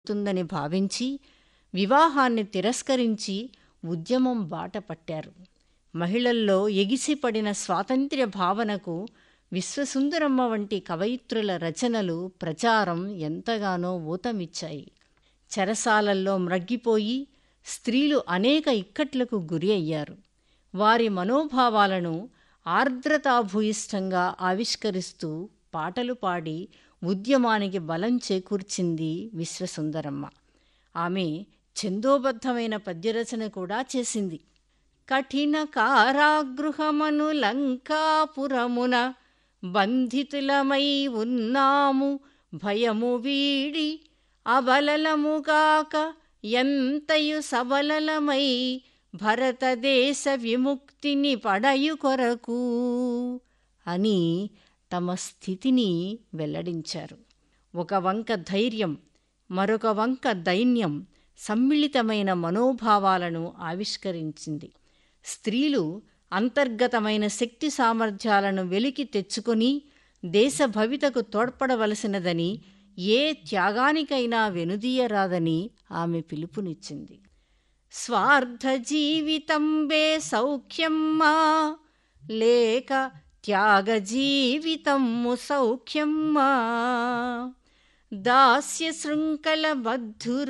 తుందని భావించి వివాహాన్ని తిరస్కరించి ఉద్యమం బాట పట్టారు. మహిళల్లో ఎగిసిపడిన స్వాతంత్ర్య భావనకు విశ్వసుందరమ్మ వంటి కవయిత్రుల రచనలు ప్రచారం ఎంతగానో ఊతమిచ్చాయి. చెరసాలల్లో మ్రగ్గిపోయి స్త్రీలు అనేక ఇక్కట్లకు గురి అయ్యారు. వారి మనోభావాలను ఆర్ద్రతాభూయిష్టంగా ఆవిష్కరిస్తూ పాటలు పాడి ఉద్యమానికి బలం చేకూర్చింది విశ్వసుందరమ్మ. ఆమె ఛందోబద్ధమైన పద్యరచన కూడా చేసింది. కఠిన కారాగృహమను లంకాపురమున బంధితులమై ఉన్నాము భయము వీడి అబలలముగాక ఎంతయు సబలలమై భరతదేశ విముక్తిని పడయు కొరకు అని తమ స్థితిని వెల్లడించారు. ఒక వంక ధైర్యం, మరొక వంక దైన్యం సమ్మిళితమైన మనోభావాలను ఆవిష్కరించింది. స్త్రీలు అంతర్గతమైన శక్తి సామర్థ్యాలను వెలికి తెచ్చుకొని దేశ భవితకు తోడ్పడవలసినదని, ఏ త్యాగానికైనా వెనుదీయరాదని ఆమె పిలుపునిచ్చింది. స్వార్థ జీవితంబే సౌఖ్యమ్మా లేక త్యాగ జీవితము సౌఖ్యమ్మా దాస్య శృంఖల బద్ధుర